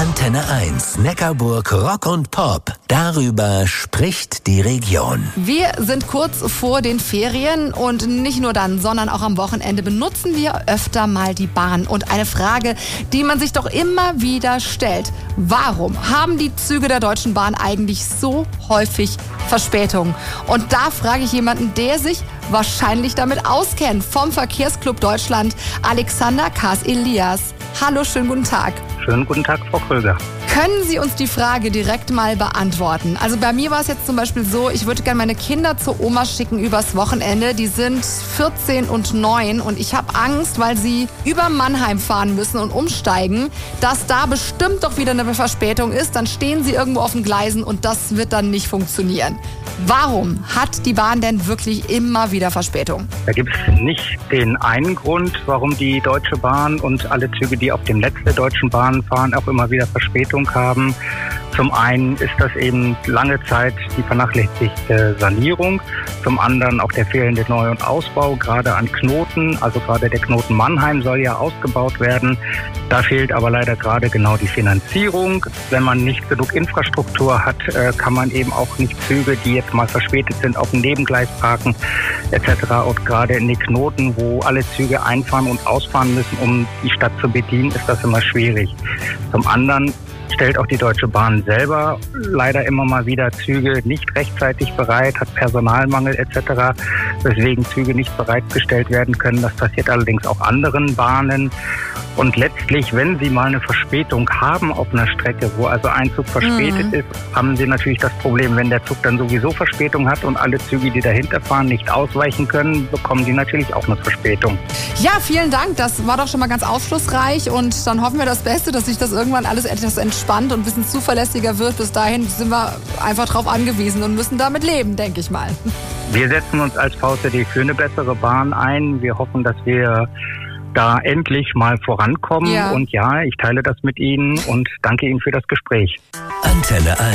Antenne 1, Neckarburg Rock und Pop. Darüber spricht die Region. Wir sind kurz vor den Ferien und nicht nur dann, sondern auch am Wochenende benutzen wir öfter mal die Bahn. Und eine Frage, die man sich doch immer wieder stellt: Warum haben die Züge der Deutschen Bahn eigentlich so häufig Verspätungen? Und da frage ich jemanden, der sich wahrscheinlich damit auskennt, vom Verkehrsclub Deutschland, Alexander Kaas-Elias. Hallo, schönen guten Tag. Schönen guten Tag, Frau Kröger. Können Sie uns die Frage direkt mal beantworten? Also bei mir war es jetzt zum Beispiel so, ich würde gerne meine Kinder zur Oma schicken übers Wochenende. Die sind 14 und 9 und ich habe Angst, weil sie über Mannheim fahren müssen und umsteigen, dass da bestimmt doch wieder eine Verspätung ist. Dann stehen sie irgendwo auf den Gleisen und das wird dann nicht funktionieren. Warum hat die Bahn denn wirklich immer wieder Verspätung? Da gibt es nicht den einen Grund, warum die Deutsche Bahn und alle Züge, die auf dem Netz der Deutschen Bahn fahren, auch immer wieder Verspätung haben. Zum einen ist das eben lange Zeit die vernachlässigte Sanierung, zum anderen auch der fehlende Neu- und Ausbau, gerade an Knoten, also gerade der Knoten Mannheim soll ja ausgebaut werden. Da fehlt aber leider gerade genau die Finanzierung. Wenn man nicht genug Infrastruktur hat, kann man eben auch nicht Züge, die jetzt mal verspätet sind, auf dem Nebengleis parken etc. Und gerade in den Knoten, wo alle Züge einfahren und ausfahren müssen, um die Stadt zu bedienen, ist das immer schwierig. Zum anderen stellt auch die Deutsche Bahn selber leider immer mal wieder Züge nicht rechtzeitig bereit, hat Personalmangel etc., weswegen Züge nicht bereitgestellt werden können. Das passiert allerdings auch anderen Bahnen. Und letztlich, wenn Sie mal eine Verspätung haben auf einer Strecke, wo also ein Zug verspätet ist, haben Sie natürlich das Problem, wenn der Zug dann sowieso Verspätung hat und alle Züge, die dahinter fahren, nicht ausweichen können, bekommen Sie natürlich auch eine Verspätung. Ja, vielen Dank. Das war doch schon mal ganz aufschlussreich und dann hoffen wir das Beste, dass sich das irgendwann alles etwas entspannt und ein bisschen zuverlässiger wird. Bis dahin sind wir einfach drauf angewiesen und müssen damit leben, denke ich mal. Wir setzen uns als VCD für eine bessere Bahn ein. Wir hoffen, dass wir da endlich mal vorankommen. Ja. Und ja, ich teile das mit Ihnen und danke Ihnen für das Gespräch. Antenne 1.